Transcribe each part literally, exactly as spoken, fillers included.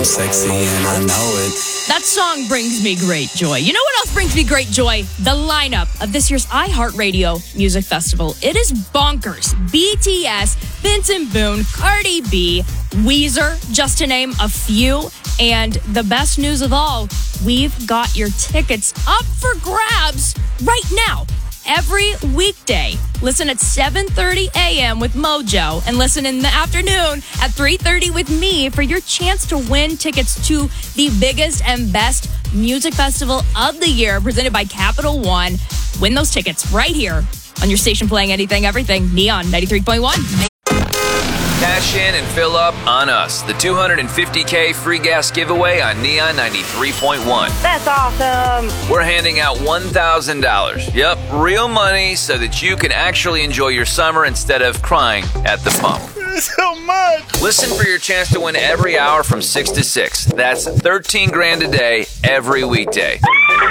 sexy and I know it. That song brings me great joy. You know what else brings me great joy? The lineup of this year's iHeartRadio Music Festival. It is bonkers. B T S, Vincent Boone, Cardi B, Weezer, just to name a few. And the best news of all, we've got your tickets up for grabs right now. Every weekday, listen at seven thirty a.m. with Mojo and listen in the afternoon at three thirty with me for your chance to win tickets to the biggest and best music festival of the year presented by Capital One. Win those tickets right here on your station playing anything, everything. Neon ninety-three point one. Cash in and fill up on us. The two hundred fifty thousand free gas giveaway on Neon ninety-three point one. That's awesome. We're handing out one thousand dollars. Yep, real money so that you can actually enjoy your summer instead of crying at the pump. So much. Listen for your chance to win every hour from six to six. That's thirteen grand a day every weekday.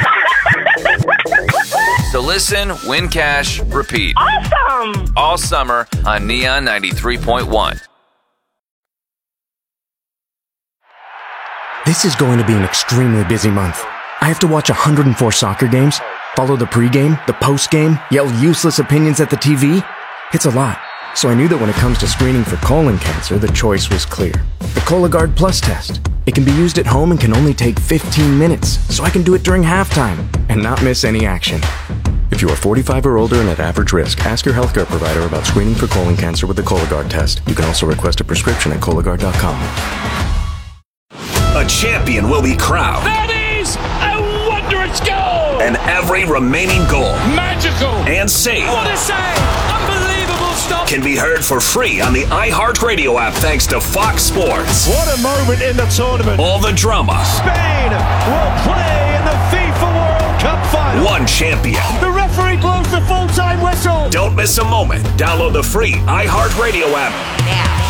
So listen, win cash, repeat. Awesome. All summer on Neon ninety-three point one. This is going to be an extremely busy month. I have to watch one hundred four soccer games, follow the pregame, the postgame, yell useless opinions at the T V. It's a lot. So I knew that when it comes to screening for colon cancer, the choice was clear. The Cologuard Plus test. It can be used at home and can only take fifteen minutes, so I can do it during halftime and not miss any action. If you are forty-five or older and at average risk, ask your healthcare provider about screening for colon cancer with the Cologuard test. You can also request a prescription at Cologuard dot com. A champion will be crowned. That is a wondrous goal. And every remaining goal. Magical. And save. What a save. Unbelievable stuff. Can be heard for free on the iHeartRadio app thanks to Fox Sports. What a moment in the tournament. All the drama. Spain will play in the FIFA World Cup final. One champion. The referee blows the full-time whistle. Don't miss a moment. Download the free iHeartRadio app. Yeah.